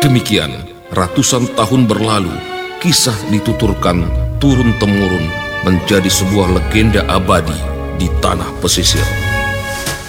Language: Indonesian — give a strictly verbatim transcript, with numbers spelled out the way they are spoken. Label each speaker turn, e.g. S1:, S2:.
S1: Demikian, ratusan tahun berlalu, kisah dituturkan turun-temurun menjadi sebuah legenda abadi di tanah pesisir.